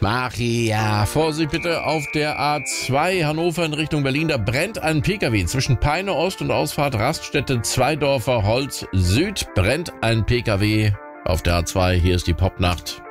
Ja, Vorsicht bitte auf der A2 Hannover in Richtung Berlin. Da brennt ein Pkw. Zwischen Peine Ost und Ausfahrt Raststätte Zweidorfer Holz Süd brennt ein Pkw auf der A2. Hier ist die Popnacht.